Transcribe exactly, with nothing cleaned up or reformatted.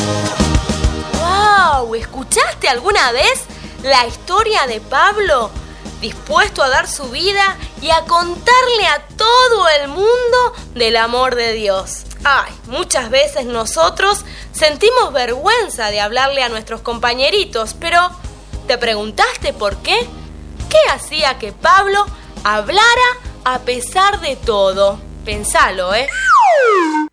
¡Wow! ¿Escuchaste alguna vez la historia de Pablo? Dispuesto a dar su vida y a contarle a todo el mundo del amor de Dios. Ay, muchas veces nosotros sentimos vergüenza de hablarle a nuestros compañeritos, pero ¿te preguntaste por qué? ¿Qué hacía que Pablo hablara a pesar de todo? Pensalo, ¿eh?